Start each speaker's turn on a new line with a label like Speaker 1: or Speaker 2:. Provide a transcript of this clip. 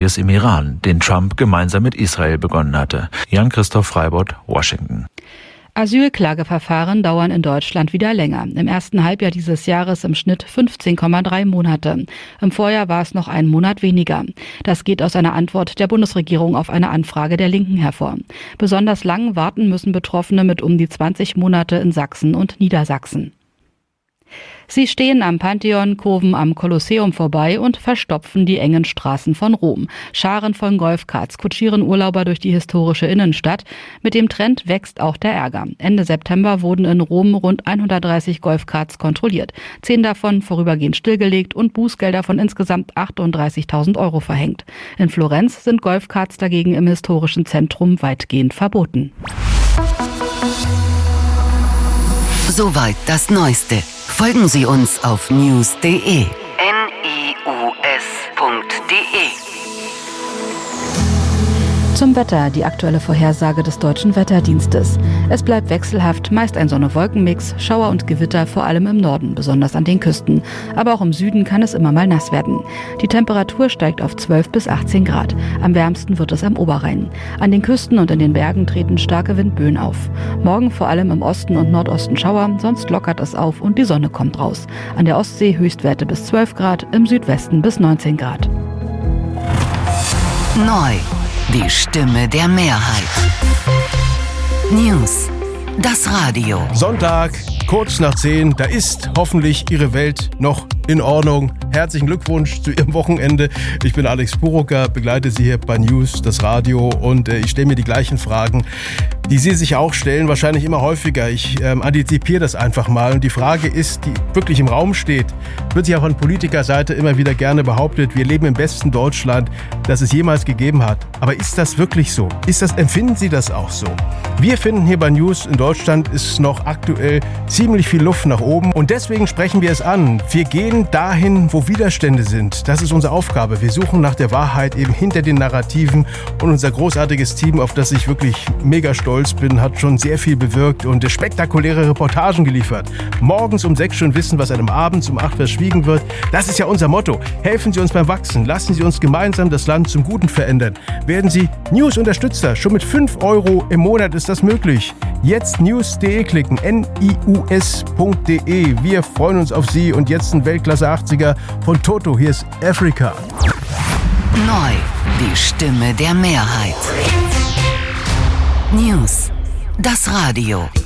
Speaker 1: Krieges im Iran, den Trump gemeinsam mit Israel begonnen hatte. Jan-Christoph Freibott, Washington.
Speaker 2: Asylklageverfahren dauern in Deutschland wieder länger. Im ersten Halbjahr dieses Jahres im Schnitt 15,3 Monate. Im Vorjahr war es noch einen Monat weniger. Das geht aus einer Antwort der Bundesregierung auf eine Anfrage der Linken hervor. Besonders lang warten müssen Betroffene mit um die 20 Monate in Sachsen und Niedersachsen. Sie stehen am Pantheon, kurven am Kolosseum vorbei und verstopfen die engen Straßen von Rom. Scharen von Golfkarts kutschieren Urlauber durch die historische Innenstadt. Mit dem Trend wächst auch der Ärger. Ende September wurden in Rom rund 130 Golfkarts kontrolliert. 10 davon vorübergehend stillgelegt und Bußgelder von insgesamt 38.000 € verhängt. In Florenz sind Golfkarts dagegen im historischen Zentrum weitgehend verboten.
Speaker 3: Soweit das Neueste. Folgen Sie uns auf news.de. news.de.
Speaker 2: Zum Wetter, die aktuelle Vorhersage des Deutschen Wetterdienstes. Es bleibt wechselhaft, meist ein Sonne-Wolken-Mix, Schauer und Gewitter vor allem im Norden, besonders an den Küsten. Aber auch im Süden kann es immer mal nass werden. Die Temperatur steigt auf 12 bis 18 Grad. Am wärmsten wird es am Oberrhein. An den Küsten und in den Bergen treten starke Windböen auf. Morgen vor allem im Osten und Nordosten Schauer, sonst lockert es auf und die Sonne kommt raus. An der Ostsee Höchstwerte bis 12 Grad, im Südwesten bis 19 Grad.
Speaker 3: Neu. Die Stimme der Mehrheit. News. Das Radio.
Speaker 4: Sonntag, kurz nach 10. Da ist hoffentlich Ihre Welt noch in Ordnung. Herzlichen Glückwunsch zu Ihrem Wochenende. Ich bin Alex Burucker, begleite Sie hier bei News, das Radio, und ich stelle mir die gleichen Fragen, die Sie sich auch stellen, wahrscheinlich immer häufiger. Ich antizipiere das einfach mal. Und die Frage ist, die wirklich im Raum steht, wird sich auch von Politikerseite immer wieder gerne behauptet, wir leben im besten Deutschland, das es jemals gegeben hat. Aber ist das wirklich so? Empfinden Sie das auch so? Wir finden hier bei News, in Deutschland ist noch aktuell ziemlich viel Luft nach oben. Und deswegen sprechen wir es an. Wir gehen dahin, wo Widerstände sind. Das ist unsere Aufgabe. Wir suchen nach der Wahrheit eben hinter den Narrativen. Und unser großartiges Team, auf das ich wirklich mega stolz bin, hat schon sehr viel bewirkt und spektakuläre Reportagen geliefert. Morgens um 6 schon wissen, was einem abends um 8 verschwiegen wird. Das ist ja unser Motto. Helfen Sie uns beim Wachsen. Lassen Sie uns gemeinsam das Land zum Guten verändern. Werden Sie News-Unterstützer. Schon mit 5 € im Monat ist das möglich. Jetzt news.de klicken. nius.de. Wir freuen uns auf Sie. Und jetzt ein Weltklasse 80er von Toto. Hier ist Africa.
Speaker 3: Neu. Die Stimme der Mehrheit. News. Das Radio.